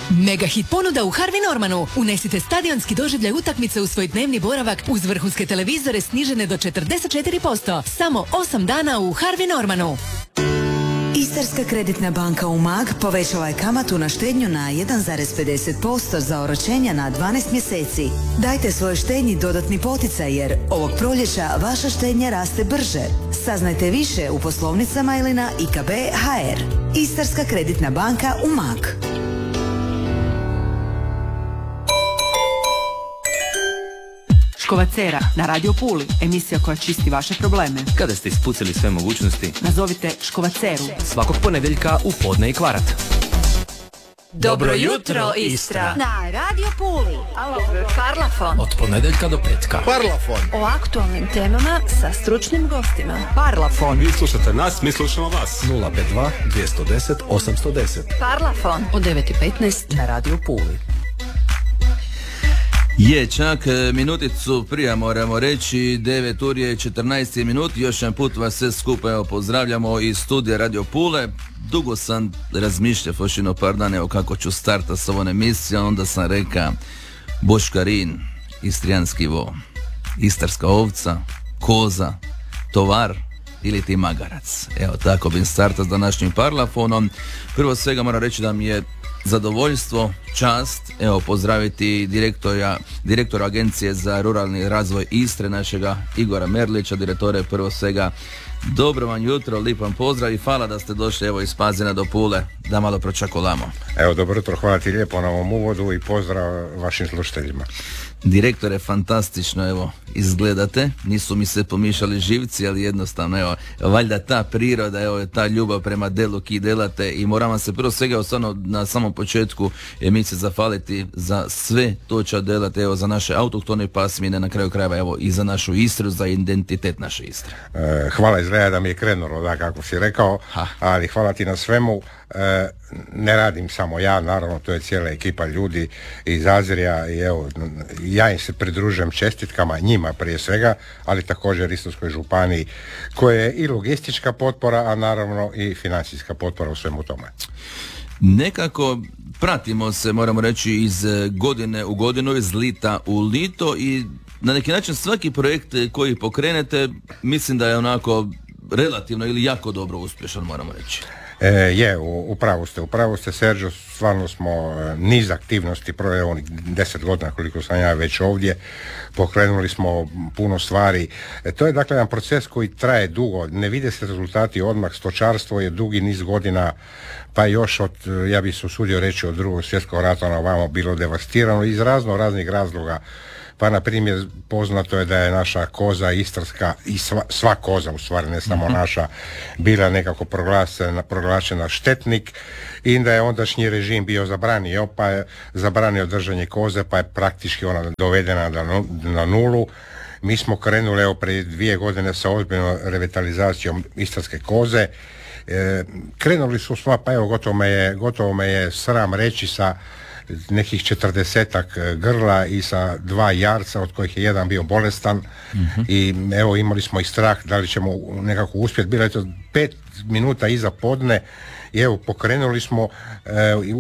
Mega hit ponuda u Harvey Normanu. Unesite stadionski doživljaj utakmice u svoj dnevni boravak uz vrhunske televizore snižene do 44%. Samo 8 dana u Harvey Normanu. Istarska kreditna banka Umag povećala je kamatu na štednju na 1,50% za oročenja na 12 mjeseci. Dajte svojoj štednji dodatni poticaj jer ovog proljeća vaša štednja raste brže. Saznajte više u poslovnicama ili na IKB.hr. Istarska kreditna banka Umag. Škovacera na Radio Puli, emisija koja čisti vaše probleme. Kada ste ispucali sve mogućnosti, nazovite Škovaceru. Svakog ponedjeljka u podne i kvart. Dobro jutro, Istra. Na Radio Puli. Parlafon. Od ponedjeljka do petka. Parlafon. O aktualnim temama sa stručnim gostima. Parlafon. Vi slušate nas, mi slušamo vas. 052 210 810. Parlafon. Od 9:15 na Radio Puli. Je, čak minuticu prije moramo reći, 9 ur je 14 minuti, još jedan put vas sve skupa evo pozdravljamo iz studija Radio Pule. Dugo sam razmišljao fošino par dana evo kako ću starta s ovom emisijom, onda sam reka boškarin, istrijanski vo, istarska ovca, koza, tovar ili ti magarac. Evo tako bi starta s današnjim parlafonom. Prvo svega moram reći da mi je zadovoljstvo, čast, evo pozdraviti direktora Agencije za ruralni razvoj Istre, našega Igora Merlića, direktore, prvo svega dobro vam jutro, lip vam pozdrav i hvala da ste došli evo iz Pazina do Pule da malo pročakolamo. Evo dobro jutro, hvala ti lijepo na ovom uvodu i pozdrav vašim slušateljima. Direktore, fantastično evo izgledate, nisu mi se pomišali živci, ali jednostavno evo, valjda ta priroda, evo ta ljubav prema delu ki delate i moram vam se prvo svega stvarno na samom početku emisije zahvaliti za sve to čo delate, evo za naše autohtone pasmine, na kraju krajeva evo i za našu Istru, za identitet naše Istre. Hvala, izgleda da mi je krenulo, da, kako si rekao, ali hvala ti na svemu. Ne radim samo ja, naravno to je cijela ekipa ljudi iz Azrija i evo ja im se pridružujem čestitkama njima prije svega, ali također Istarskoj županiji koja je i logistička potpora, a naravno i financijska potpora u svemu tome. Nekako pratimo se, moramo reći, iz godine u godinu, iz lita u lito i na neki način svaki projekt koji pokrenete mislim da je onako relativno ili jako dobro uspješan, moramo reći. Upravo ste Sergio, stvarno smo niz aktivnosti, evo 10 godina koliko sam ja već ovdje, pokrenuli smo puno stvari. To je dakle jedan proces koji traje dugo, ne vide se rezultati odmah, stočarstvo je dugi niz godina, pa još od, ja bih se usudio reći, od Drugog svjetskog rata na ovamo bilo devastirano iz raznih razloga. Pa na primjer poznato je da je naša koza istarska i sva koza u stvari, ne samo naša, bila nekako proglašena štetnik i da je ondašnji režim bio zabranio, pa je zabranio držanje koze, pa je praktički ona dovedena na nulu. Mi smo krenuli evo prije 2 godine sa ozbiljnom revitalizacijom istarske koze. Krenuli su sva, pa evo gotovo me je sram reći, sa nekih 40-ak grla i sa 2 jarca od kojih je jedan bio bolestan i evo imali smo i strah da li ćemo nekako uspjeti. Bilo je to 5 minuta iza podne i evo pokrenuli smo